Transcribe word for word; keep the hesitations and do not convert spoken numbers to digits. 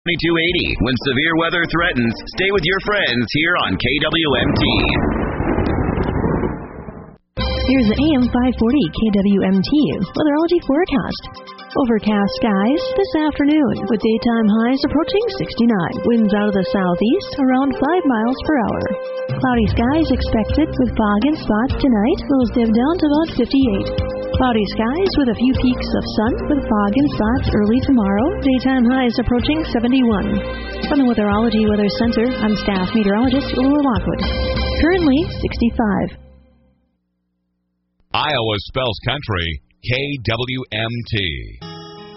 twenty-two eighty. When severe weather threatens, stay with your friends here on K W M T. Here's the A M five forty K W M T weatherology forecast. Overcast skies this afternoon with daytime highs approaching sixty-nine. Winds out of the southeast around five miles per hour. Cloudy skies expected with fog in spots tonight. Lows dip down to about fifty-eight. Cloudy skies with a few peaks of sun with fog in spots early tomorrow. Daytime highs approaching seventy-one. From the Weatherology Weather Center, I'm staff meteorologist Laura Lockwood. Currently sixty-five. Iowa spells country, K W M T.